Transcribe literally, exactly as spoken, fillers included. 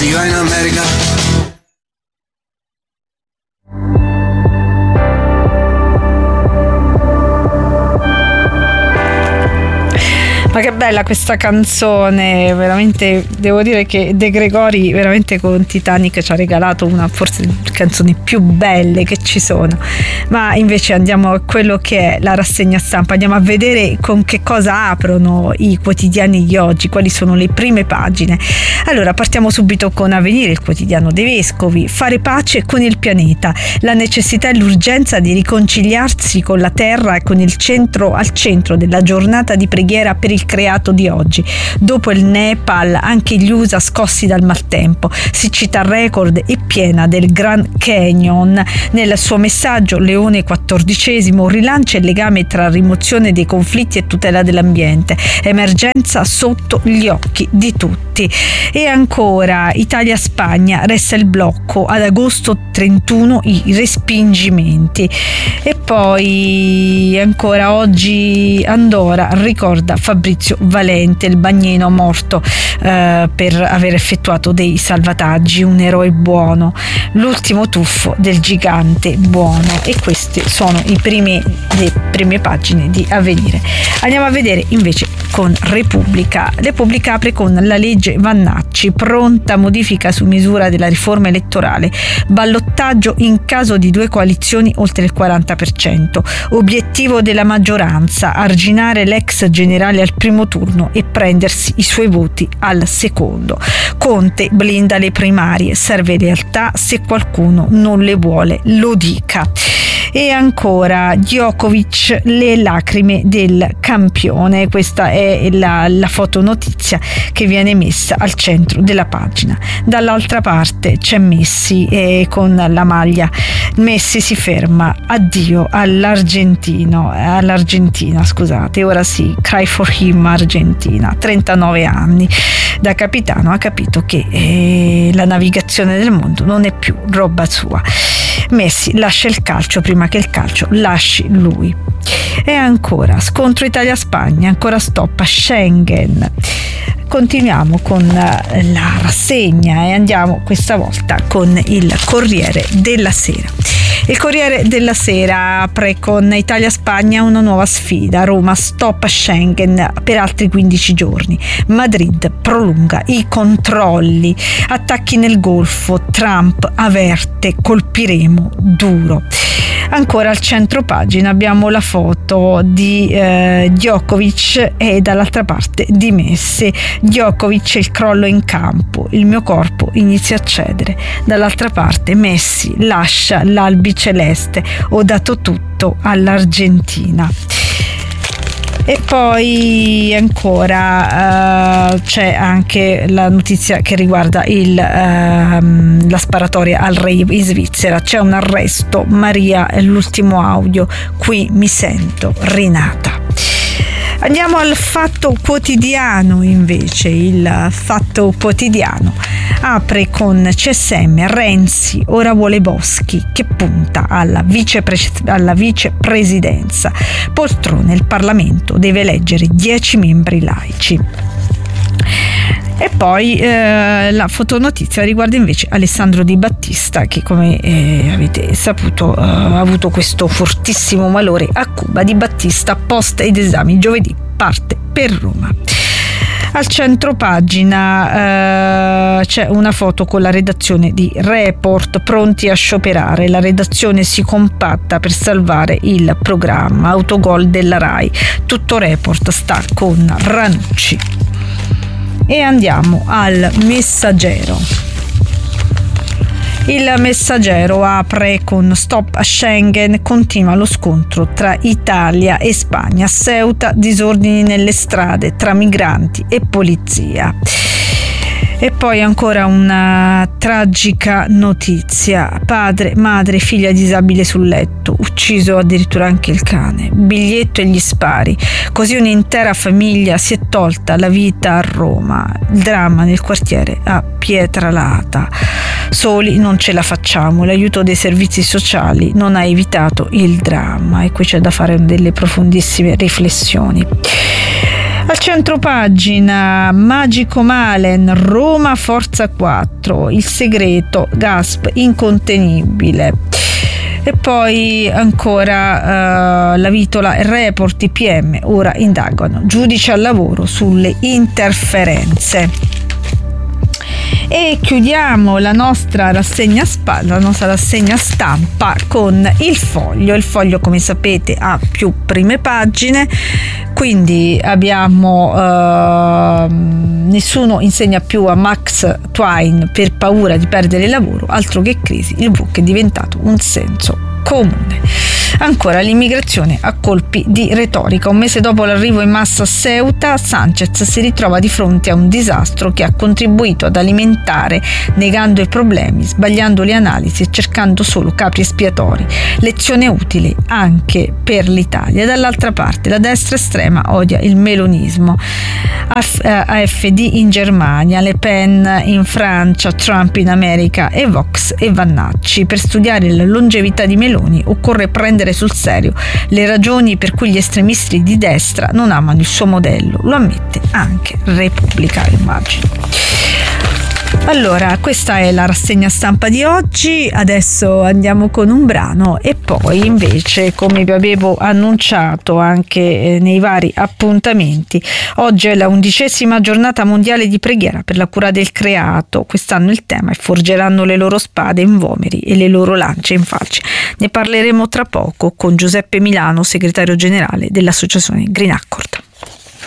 See you in America. Ma che bella questa canzone, veramente devo dire che De Gregori veramente con Titanic ci ha regalato una forse delle canzoni più belle che ci sono. Ma invece andiamo a quello che è la rassegna stampa, andiamo a vedere con che cosa aprono i quotidiani di oggi, quali sono le prime pagine. Allora partiamo subito con Avvenire, il quotidiano dei vescovi, fare pace con il pianeta, la necessità e l'urgenza di riconciliarsi con la terra e con il centro al centro della giornata di preghiera per il creato di oggi. Dopo il Nepal anche gli U S A scossi dal maltempo, siccità record e piena del Grand Canyon. Nel suo messaggio Leone quattordicesimo rilancia il legame tra rimozione dei conflitti e tutela dell'ambiente, emergenza sotto gli occhi di tutti. E ancora Italia-Spagna, resta il blocco, ad agosto trentuno i respingimenti. E poi ancora oggi Andorra ricorda Fabrizio Valente, il bagnino morto eh, per aver effettuato dei salvataggi, un eroe buono, l'ultimo tuffo del gigante buono. E queste sono i primi, le prime pagine di Avvenire. Andiamo a vedere invece con Repubblica. Repubblica apre con la legge Vannacci, pronta modifica su misura della riforma elettorale, ballottaggio in caso di due coalizioni oltre il quaranta per cento, obiettivo della maggioranza arginare l'ex generale al primo turno e prendersi i suoi voti al secondo. Conte blinda le primarie, serve lealtà, se qualcuno non le vuole lo dica. E ancora Djokovic, le lacrime del campione. Questa è la, la fotonotizia che viene messa al centro della pagina. Dall'altra parte c'è Messi eh, con la maglia. Messi si ferma, addio all'argentino all'Argentina scusate, ora sì, cry for him Argentina, trentanove anni. Da capitano ha capito che eh, la navigazione del mondo non è più roba sua. Messi lascia il calcio prima che il calcio lasci lui. E ancora scontro Italia-Spagna, ancora stop a Schengen. Continuiamo con la rassegna e andiamo questa volta con il Corriere della Sera. Il Corriere della Sera apre con Italia-Spagna una nuova sfida. Roma stop a Schengen per altri quindici giorni. Madrid prolunga i controlli. Attacchi nel Golfo. Trump avverte, colpiremo duro. Ancora al centro pagina abbiamo la foto di eh, Djokovic e dall'altra parte di Messi. Djokovic, il crollo in campo, il mio corpo inizia a cedere. Dall'altra parte Messi lascia l'Albi Celeste, ho dato tutto all'Argentina. E poi ancora uh, c'è anche la notizia che riguarda il, uh, la sparatoria al rave in Svizzera. C'è un arresto, Maria è l'ultimo audio, qui mi sento rinata. Andiamo al Fatto Quotidiano invece. Il Fatto Quotidiano apre con C S M, Renzi ora vuole Boschi che punta alla, vicepre- alla vicepresidenza. Poltrone, il Parlamento deve eleggere dieci membri laici. E poi eh, la fotonotizia riguarda invece Alessandro Di Battista che, come eh, avete saputo, eh, ha avuto questo fortissimo malore a Cuba. Di Battista post ed esami giovedì parte per Roma. Al centro pagina eh, c'è una foto con la redazione di Report pronti a scioperare. La redazione si compatta per salvare il programma. Autogol della Rai. Tutto Report sta con Ranucci. E andiamo al Messaggero. Il Messaggero apre con stop a Schengen, continua lo scontro tra Italia e Spagna, Ceuta, disordini nelle strade tra migranti e polizia. E poi ancora una tragica notizia: padre, madre, figlia disabile sul letto, ucciso addirittura anche il cane, biglietto e gli spari, così un'intera famiglia si è tolta la vita a Roma. Il dramma nel quartiere a Pietralata. Soli non ce la facciamo, l'aiuto dei servizi sociali non ha evitato il dramma. E qui c'è da fare delle profondissime riflessioni. Al centro pagina Magico Malen, Roma Forza quattro, il segreto, Gasp incontenibile. E poi ancora uh, la Vitola, report I P M ora indagano, giudice al lavoro sulle interferenze. E chiudiamo la nostra rassegna, spa, la nostra rassegna stampa con il Foglio. Il Foglio, come sapete, ha più prime pagine, quindi abbiamo uh, nessuno insegna più a Max Twain per paura di perdere il lavoro, altro che crisi, il book è diventato un senso comune. Ancora l'immigrazione a colpi di retorica. Un mese dopo l'arrivo in massa a Ceuta, Sanchez si ritrova di fronte a un disastro che ha contribuito ad alimentare, negando i problemi, sbagliando le analisi e cercando solo capri espiatori. Lezione utile anche per l'Italia. Dall'altra parte la destra estrema odia il melonismo. A F D in Germania, Le Pen in Francia, Trump in America e Vox e Vannacci. Per studiare la longevità di Meloni occorre prendere sul serio le ragioni per cui gli estremisti di destra non amano il suo modello. Lo ammette anche Repubblica, immagino. Allora, questa è la rassegna stampa di oggi. Adesso andiamo con un brano e poi invece, come vi avevo annunciato anche nei vari appuntamenti, oggi è la undicesima giornata mondiale di preghiera per la cura del creato. Quest'anno il tema è forgeranno le loro spade in vomeri e le loro lance in falce. Ne parleremo tra poco con Giuseppe Milano, segretario generale dell'associazione Green Accord.